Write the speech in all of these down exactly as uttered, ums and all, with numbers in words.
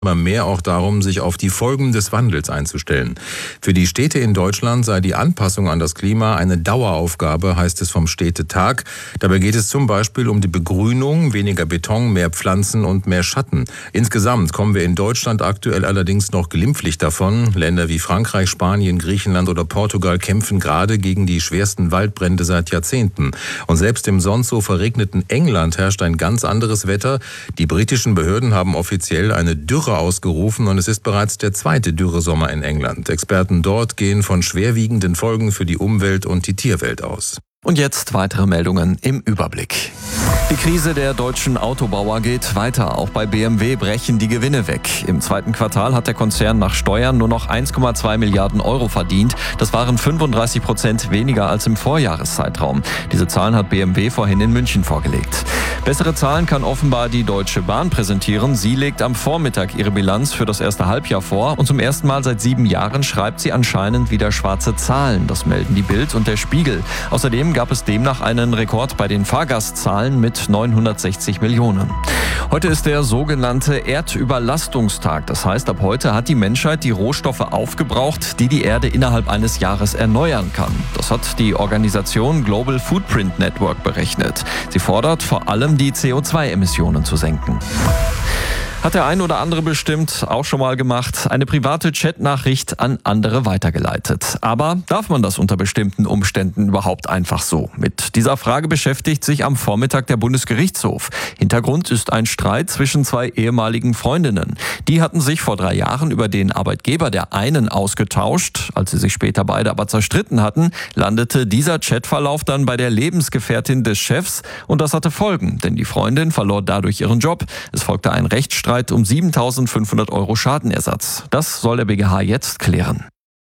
immer mehr auch darum, sich auf die Folgen des Wandels einzustellen. Für die Städte in Deutschland sei die Anpassung an das Klima eine Daueraufgabe, heißt es vom Städtetag. Dabei geht es zum Beispiel um die Begrünung, weniger Beton, mehr Pflanzen und mehr Schatten. Insgesamt kommen wir in Deutschland aktuell allerdings noch glimpflich davon. Länder wie Frankreich, Spanien, Griechenland oder Portugal kämpfen gerade gegen die schwersten Waldbrände seit Jahrzehnten. Und selbst im sonst so verregneten England herrscht ein ganz anderes Wetter. Die britischen Behörden haben offiziell eine Dürre ausgerufen und es ist bereits der zweite Dürresommer in England. Experten dort gehen von schwerwiegenden Folgen für die Umwelt und die Tierwelt aus. Und jetzt weitere Meldungen im Überblick. Die Krise der deutschen Autobauer geht weiter. Auch bei B M W brechen die Gewinne weg. Im zweiten Quartal hat der Konzern nach Steuern nur noch eins Komma zwei Milliarden Euro verdient. Das waren fünfunddreißig Prozent weniger als im Vorjahreszeitraum. Diese Zahlen hat B M W vorhin in München vorgelegt. Bessere Zahlen kann offenbar die Deutsche Bahn präsentieren. Sie legt am Vormittag ihre Bilanz für das erste Halbjahr vor. Und zum ersten Mal seit sieben Jahren schreibt sie anscheinend wieder schwarze Zahlen. Das melden die Bild und der Spiegel. Außerdem gab es demnach einen Rekord bei den Fahrgastzahlen mit neunhundertsechzig Millionen. Heute ist der sogenannte Erdüberlastungstag. Das heißt, ab heute hat die Menschheit die Rohstoffe aufgebraucht, die die Erde innerhalb eines Jahres erneuern kann. Das hat die Organisation Global Footprint Network berechnet. Sie fordert vor allem, die C O zwei Emissionen zu senken. Hat der ein oder andere bestimmt auch schon mal gemacht, eine private Chatnachricht an andere weitergeleitet. Aber darf man das unter bestimmten Umständen überhaupt einfach so? Mit dieser Frage beschäftigt sich am Vormittag der Bundesgerichtshof. Hintergrund ist ein Streit zwischen zwei ehemaligen Freundinnen. Die hatten sich vor drei Jahren über den Arbeitgeber der einen ausgetauscht. Als sie sich später beide aber zerstritten hatten, landete dieser Chatverlauf dann bei der Lebensgefährtin des Chefs. Und das hatte Folgen, denn die Freundin verlor dadurch ihren Job. Es folgte ein Rechtsstreit um siebentausendfünfhundert Euro Schadenersatz. Das soll der B G H jetzt klären.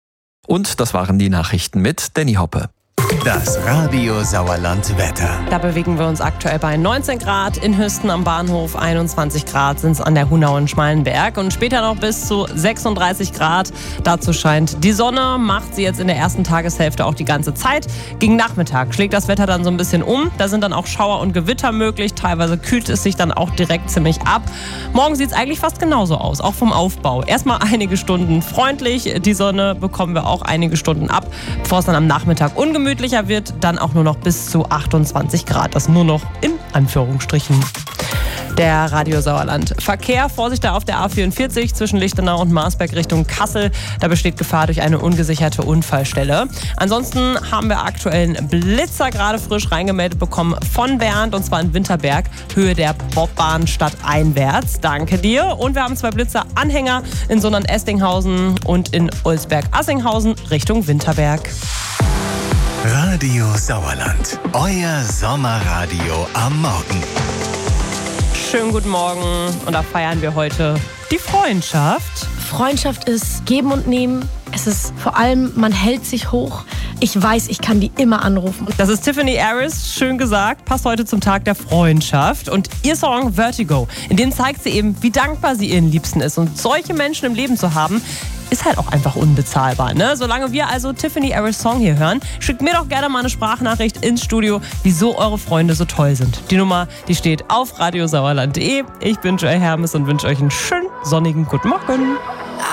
Und das waren die Nachrichten mit Danny Hoppe. Das Radio Sauerland Wetter. Da bewegen wir uns aktuell bei neunzehn Grad in Hüsten am Bahnhof, einundzwanzig Grad sind es an der Hunau in Schmalenberg und später noch bis zu sechsunddreißig Grad. Dazu scheint die Sonne, macht sie jetzt in der ersten Tageshälfte auch die ganze Zeit. Gegen Nachmittag schlägt das Wetter dann so ein bisschen um. Da sind dann auch Schauer und Gewitter möglich. Teilweise kühlt es sich dann auch direkt ziemlich ab. Morgen sieht es eigentlich fast genauso aus, auch vom Aufbau. Erstmal einige Stunden freundlich, die Sonne bekommen wir auch einige Stunden ab, bevor es dann am Nachmittag ungemütlich wird, dann auch nur noch bis zu achtundzwanzig Grad. Das nur noch in Anführungsstrichen. Der Radio Sauerland. Verkehr, Vorsicht da auf der A vierundvierzig zwischen Lichtenau und Marsberg Richtung Kassel. Da besteht Gefahr durch eine ungesicherte Unfallstelle. Ansonsten haben wir aktuell einen Blitzer gerade frisch reingemeldet bekommen von Bernd und zwar in Winterberg, Höhe der Bobbahn stadteinwärts. Danke dir. Und wir haben zwei Blitzer-Anhänger in Sondern-Estinghausen und in Olsberg-Assinghausen Richtung Winterberg. Radio Sauerland, euer Sommerradio am Morgen. Schönen guten Morgen und da feiern wir heute die Freundschaft. Freundschaft ist Geben und Nehmen. Es ist vor allem, man hält sich hoch. Ich weiß, ich kann die immer anrufen. Das ist Tiffany Harris, schön gesagt, passt heute zum Tag der Freundschaft. Und ihr Song Vertigo, in dem zeigt sie eben, wie dankbar sie ihren Liebsten ist. Und solche Menschen im Leben zu haben, ist halt auch einfach unbezahlbar, ne? Solange wir also Tiffany Harris Song hier hören, schickt mir doch gerne mal eine Sprachnachricht ins Studio, wieso eure Freunde so toll sind. Die Nummer, die steht auf radiosauerland punkt de. Ich bin Joy Hermes und wünsche euch einen schönen sonnigen guten Morgen.